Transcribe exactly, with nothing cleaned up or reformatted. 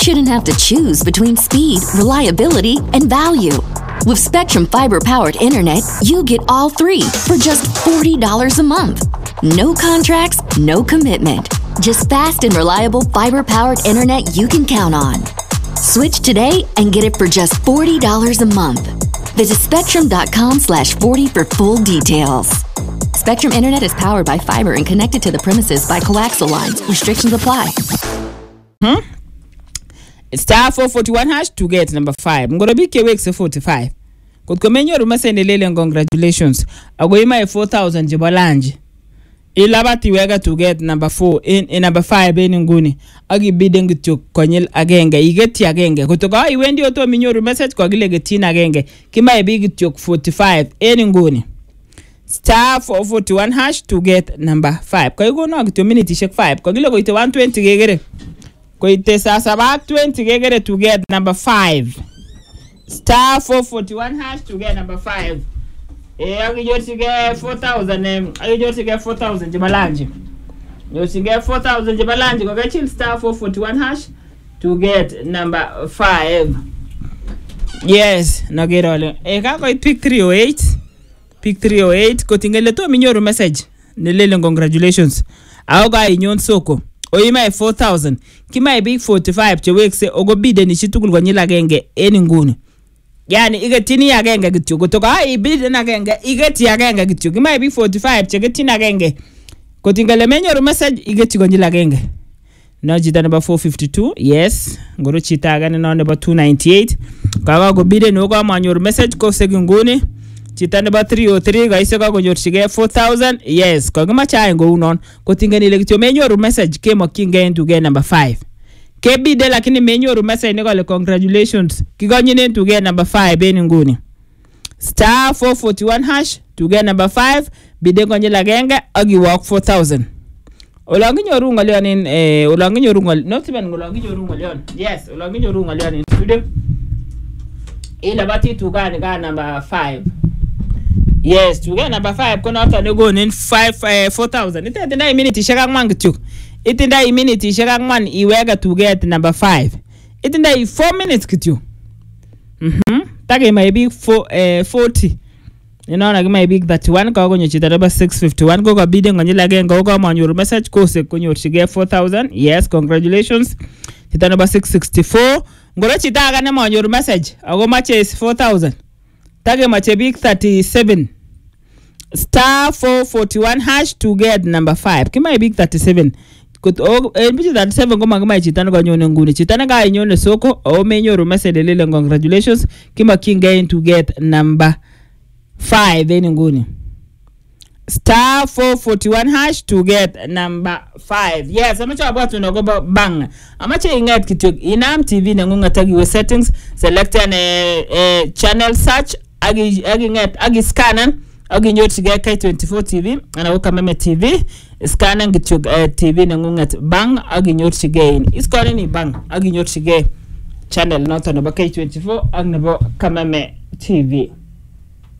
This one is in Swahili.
shouldn't have to choose between speed, reliability, and value. With Spectrum fiber-powered internet, you get all three for just forty dollars a month. No contracts, no commitment. Just fast and reliable fiber-powered internet you can count on. Switch today and get it for just forty dollars a month. Visit spectrum.com slash 40 for full details. Spectrum Internet is powered by fiber and connected to the premises by coaxial lines. Restrictions apply. Hmm? Star four forty-one hash to get number five. I'm gonna be K-Wex forty-five. Kut komenyo rumasende lele congratulations. Agoima four thousand jibalanji. Ilabati wega to get number four in, in number five in nguni. Agi bidding to konyel agenge. Igeti agenge. Kutoka iwendi oto minyo message kwa gile getina agenge. Kima ibig to forty-five in nguni. Star four forty-one hash to get number five. Kwa yuko no agito minute shek five. Kwa gile go ite one twenty gegere. Kwa ite sasa ba twenty gegere to get number five. Star four forty-one hash to get number five. Eh, agi joti get four thousand. Agi joti get four thousand jibalanji. Joti get four thousand jibalanji. Kwa chill star four forty-one hash to get number five. Yes, no get all. Eh, kako it pick three oh eight. Pick three oh eight. Kotingele to minyoru message. Nilele congratulations. Aoga inyon soko. Oima four thousand. Kima big forty-five. Chewekse ogo bide ni shitukul kwa nyila genge. Eni nguni. Yani igetini ya genge gitu. Kutoka hai bide na genge. Igeti ya genge gitu. Kima big forty-five. Chegeti na genge. Kotingele minyoru message. Igeti kwa nyila genge. No jita number four fifty-two. Yes. Ngoro chita agane no number two ninety-eight. Kawa go bide no kwa manyoru message. Ko segi nguni. Chita number three oh three guys ko nyorchige four thousand. Yes, ko gama cha ngo unon. Ko tingani le kityo menyoru message ke mo kinga into get number five. Ke bide lakini menyoru message ne ko le congratulations. Kigonyine into get number five ben nguni. Star four forty-one hash to get number five bide konye lagenge agi walk four thousand. Olangi nyoru ngalion in eh olangi nyoru ngal not even olangi nyoru ngalion. Yes, olangi nyoru ngalion in studio. Ila bati to ga ga number five. Yes, to get number five, kono after they go in five, uh, four thousand. It is nine minutes. Shakang man kituk. It is nine minutes. Shakang man iwega to get number five. It is nine four minutes kitu. Mhm. Tage my big four, uh, forty. You know, like my big thirty-one. Kago nyo chita number six fifty-one. Go go bidding on you again. Go go on your message. Go se konyo she get four thousand. Yes, congratulations. Chita number six sixty-four. Ngora chita aga na on your message. Ago match is four thousand. Tage mache big thirty-seven. Star four forty-one hash to get number five. Kima big thirty-seven. Kut o mbiji thirty-seven goma gama chitana kwa nyone nguni. Chitana ka nyone soko o menyo rumese delele congratulations. Kima kinga to get number five eni nguni. Star four forty-one hash to get number five. Yes, amacha about no go bang. Amacha ingat kitu inam T V nangunga tagi we settings select an uh, uh, channel search agi agi ngat agi scanner agi nyoti ga K twenty-four T V ana woka meme T V scanner gitu uh, T V nangunga bang agi nyoti ga in iskone ni bang agi nyoti ga channel not on K twenty-four agi nabo kameme T V.